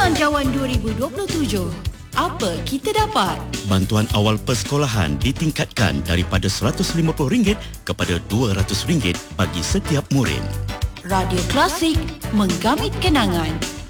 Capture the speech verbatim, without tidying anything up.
Belanjawan dua ribu dua puluh tujuh. Apa kita dapat? Bantuan awal persekolahan ditingkatkan daripada seratus lima puluh ringgit kepada dua ratus ringgit bagi setiap murid. Radio Klasik, menggamit kenangan.